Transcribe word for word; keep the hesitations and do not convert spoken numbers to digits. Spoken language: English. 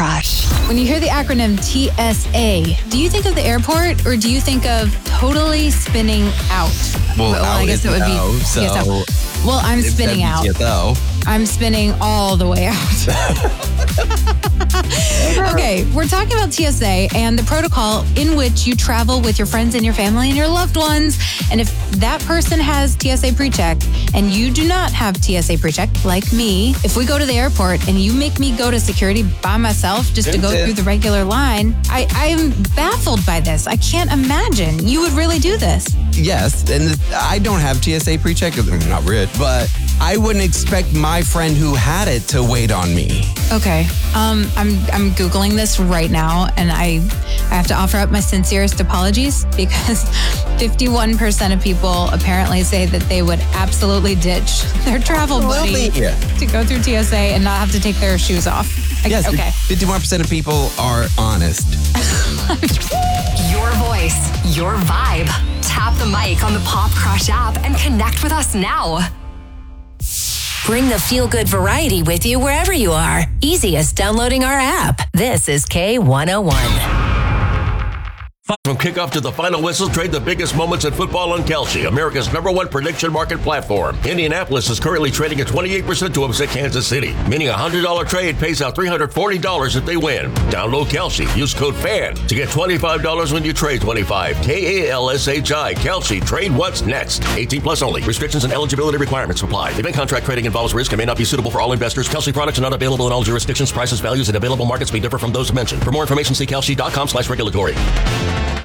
Crush. When you hear the acronym T S A, do you think of the airport or do you think of totally spinning out? Well, well I guess it would be no, so T S O. Well, I'm spinning out. T S O. I'm spinning all the way out. Okay, we're talking about T S A and the protocol in which you travel with your friends and your family and your loved ones. And if that person has T S A PreCheck and you do not have T S A PreCheck, like me, if we go to the airport and you make me go to security by myself just to go through the regular line, I, I'm baffled by this. I can't imagine you would really do this. Yes, and I don't have T S A PreCheck. I'm not rich, but I wouldn't expect my friend who had it to wait on me. Okay, um, I'm I'm Googling this right now, and I I have to offer up my sincerest apologies because fifty-one percent of people apparently say that they would absolutely ditch their travel buddy Yeah. to go through T S A and not have to take their shoes off. I, Yes, okay. fifty-one percent of people are honest. Your voice, your vibe. Tap the mic on the Pop Crush app and connect with us now. Bring the feel-good variety with you wherever you are. Easy as downloading our app. This is K one oh one. From kickoff to the final whistle, trade the biggest moments in football on Kalshi, America's number one prediction market platform. Indianapolis is currently trading at twenty-eight percent to upset Kansas City, meaning a one hundred dollars trade pays out three hundred forty dollars if they win. Download Kalshi. Use code FAN to get twenty-five dollars when you trade twenty-five. K A L S H I. Kalshi. Trade what's next. eighteen plus only. Restrictions and eligibility requirements apply. Event contract trading involves risk and may not be suitable for all investors. Kalshi products are not available in all jurisdictions. Prices, values, and available markets may differ from those mentioned. For more information, see kalshi dot com slash regulatory.